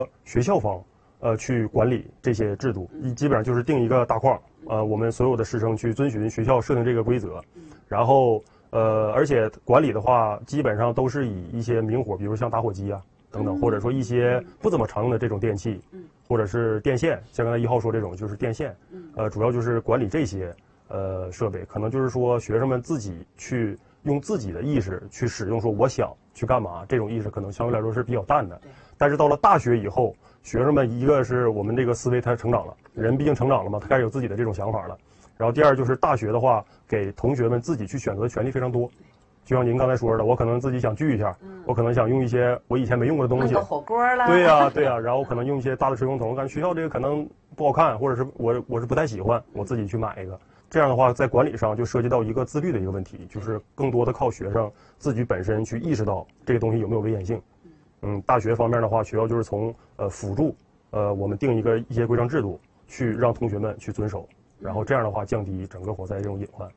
学校方去管理这些制度，基本上就是定一个大框，我们所有的师生去遵循学校设定这个规则，然后而且管理的话，基本上都是以一些明火，比如像打火机啊等等，或者说一些不怎么常用的这种电器，或者是电线，像刚才1号说这种就是电线，主要就是管理这些设备，可能就是说学生们自己去用自己的意识去使用，说我想去干嘛，这种意识可能相对来说是比较淡的。但是到了大学以后，学生们一个是我们这个思维他成长了，人毕竟成长了嘛，他开始有自己的这种想法了。然后第二就是大学的话，给同学们自己去选择的权利非常多。就像您刚才说的，我可能自己想聚一下，我可能想用一些我以前没用过的东西， 弄个火锅了。 对呀、对呀、然后可能用一些大的水龙头，感觉学校这个可能不好看，或者是我是不太喜欢，我自己去买一个。这样的话，在管理上就涉及到一个自律的一个问题，就是更多的靠学生自己本身去意识到这个东西有没有危险性。大学方面的话，学校就是从辅助我们定一些规章制度，去让同学们去遵守，然后这样的话降低整个火灾这种隐患。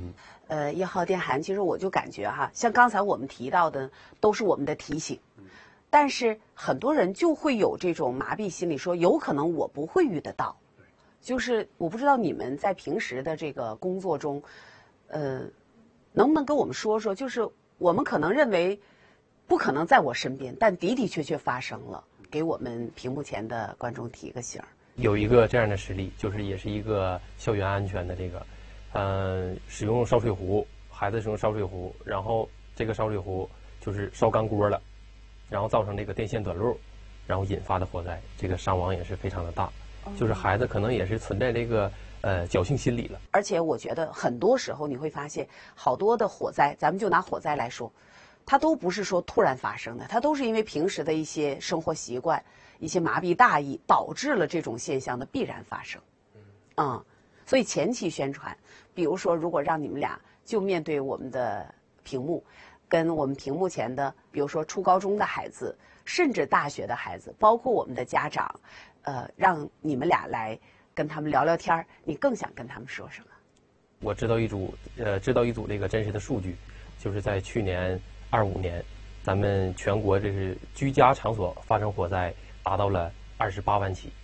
1号电涵，其实我就感觉哈，像刚才我们提到的，都是我们的提醒，但是很多人就会有这种麻痹心理，说有可能我不会遇得到。就是我不知道你们在平时的这个工作中，能不能跟我们说说？就是我们可能认为不可能在我身边，但的的确确发生了，给我们屏幕前的观众提个醒。 有一个这样的实例，就是也是一个校园安全的这个，使用烧水壶，孩子使用烧水壶，然后这个烧水壶就是烧干锅了，然后造成这个电线短路，然后引发的火灾，这个伤亡也是非常的大。就是孩子可能也是存在这个侥幸心理了。 而且我觉得很多时候你会发现，好多的火灾，咱们就拿火灾来说，它都不是说突然发生的，它都是因为平时的一些生活习惯、一些麻痹大意，导致了这种现象的必然发生。所以前期宣传，比如说，如果让你们俩就面对我们的屏幕，跟我们屏幕前的，比如说初高中的孩子，甚至大学的孩子，包括我们的家长。让你们俩来跟他们聊聊天儿，你更想跟他们说什么？ 我知道一组这个真实的数据，就是在去年25年，咱们全国这是居家场所发生火灾达到了28万起。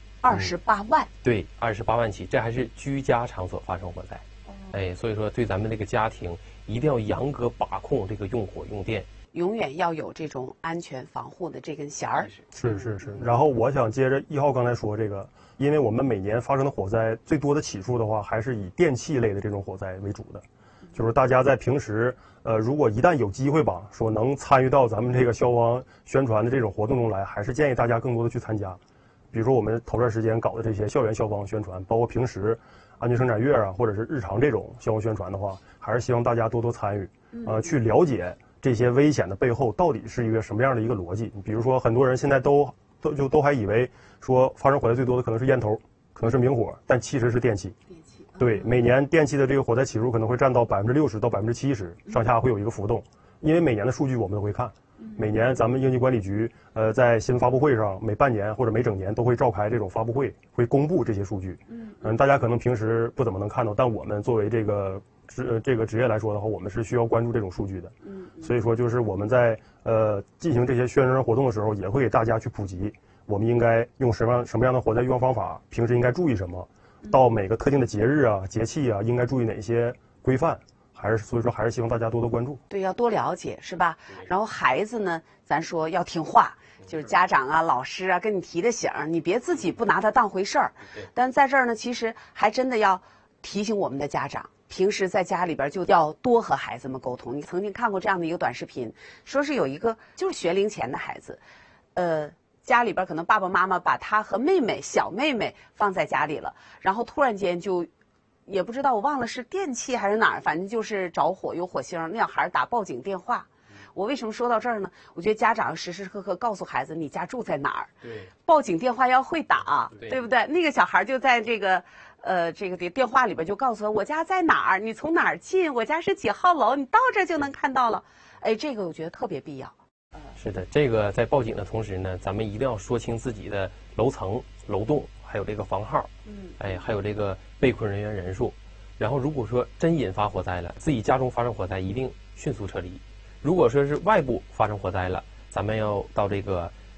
28万？ 对，28万起，这还是居家场所发生火灾。所以说对咱们这个家庭一定要严格把控这个用火用电。 永远要有这种安全防护的这根弦儿。 是。然后我想接着1号刚才说这个，因为我们每年发生的火灾最多的起数的话，还是以电器类的这种火灾为主的。就是大家在平时，如果一旦有机会吧，说能参与到咱们这个消防宣传的这种活动中来，还是建议大家更多的去参加。比如说我们头段时间搞的这些校园消防宣传，包括平时安全生产月啊，或者是日常这种消防宣传的话，还是希望大家多多参与，去了解这些危险的背后到底是一个什么样的一个逻辑？比如说，很多人现在都还以为说发生火灾最多的可能是烟头，可能是明火，但其实是电器。对，每年电器的这个火灾起数可能会占到60%到70%上下，会有一个浮动。因为每年的数据我们都会看，每年咱们应急管理局在新闻发布会上，每半年或者每整年都会召开这种发布会，会公布这些数据。大家可能平时不怎么能看到，但我们作为这个职业来说的话，我们是需要关注这种数据的。所以说就是我们在进行这些宣传活动的时候，也会给大家去普及，我们应该用什么样的火灾预防方法，平时应该注意什么，到每个特定的节日啊、节气啊，应该注意哪些规范。所以说还是希望大家多多关注。 对，要多了解，是吧？然后孩子呢，咱说要听话，就是家长啊、老师啊跟你提的醒，你别自己不拿它当回事儿。但在这儿呢，其实还真的要提醒我们的家长，平时在家里边就要多和孩子们沟通。你曾经看过这样的一个短视频，说是有一个就是学龄前的孩子，家里边可能爸爸妈妈把他和小妹妹放在家里了，然后突然间就。也不知道我忘了是电器还是哪儿，反正就是着火有火星，那小孩打报警电话。我为什么说到这儿呢？我觉得家长时时刻刻告诉孩子你家住在哪儿， 对， 报警电话要会打，对不对？那个小孩就在这个电话里边就告诉他我家在哪儿，你从哪儿进，我家是几号楼，你到这就能看到了。这个我觉得特别必要。 是的，这个在报警的同时呢，咱们一定要说清自己的楼层、楼栋，还有这个房号，还有这个被困人员人数。然后如果说真引发火灾了，自己家中发生火灾，一定迅速撤离。如果说是外部发生火灾了，咱们要到这个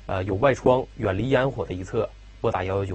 有外窗、远离烟火的一侧，拨打119。